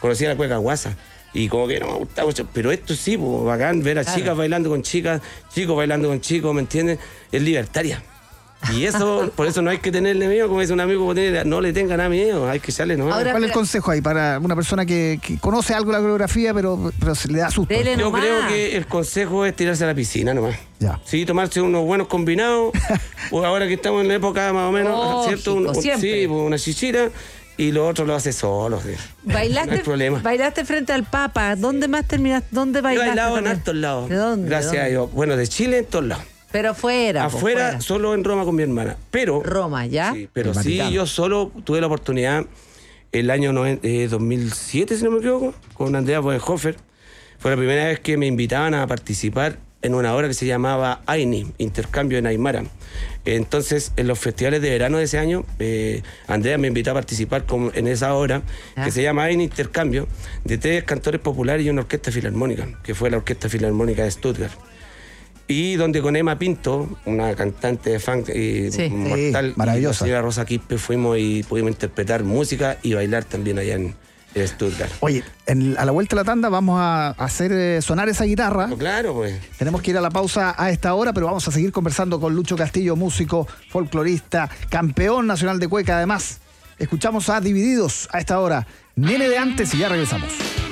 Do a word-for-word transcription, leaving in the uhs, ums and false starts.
conocía la cueca guasa. Y como que no me gustaba mucho, pero esto sí, pues, bacán, ver a claro. chicas bailando con chicas, chicos bailando con chicos, ¿me entiendes? Es libertaria. Y eso, por eso no hay que tenerle miedo, como dice un amigo, no le tenga nada miedo, hay que echarle nomás. Ahora, ¿cuál es el consejo ahí para una persona que, que conoce algo de la coreografía, pero, pero se le da susto? Yo creo que el consejo es tirarse a la piscina nomás. Ya. Sí, tomarse unos buenos combinados, pues ahora que estamos en la época más o menos, oh, ¿cierto? Un, un, sí, una chichira. Y lo otro lo hace solo. ¿Sí? ¿Bailaste, no hay problema. Bailaste frente al Papa. ¿Dónde más terminaste? ¿Dónde bailaste? Yo he bailado en altos lados. ¿De dónde? Gracias ¿De dónde? a Dios. Bueno, de Chile en todos lados. Pero afuera. Afuera, fuera. Solo en Roma con mi hermana. Pero. Roma, ¿ya? Sí, pero el sí, Vaticano. Yo solo tuve la oportunidad el año eh, dos mil siete, si no me equivoco, con Andrea Bodenhofer. Fue la primera vez que me invitaban a participar en una obra que se llamaba AINI, Intercambio en Aymara. Entonces, en los festivales de verano de ese año, eh, Andrea me invitó a participar con, en esa obra ¿Ah? que se llama AINI, Intercambio, de tres cantores populares y una orquesta filarmónica, que fue la Orquesta Filarmónica de Stuttgart. Y donde con Emma Pinto, una cantante de funk eh, sí, mortal, sí, maravillosa, y la señora Rosa Quispe, fuimos y pudimos interpretar música y bailar también allá en Stuttgart. Oye, en, a la vuelta de la tanda vamos a hacer eh, sonar esa guitarra. Oh, claro, pues. Tenemos que ir a la pausa a esta hora, pero vamos a seguir conversando con Lucho Castillo, músico, folclorista, campeón nacional de cueca además. Escuchamos a Divididos a esta hora. Nene de antes y ya regresamos.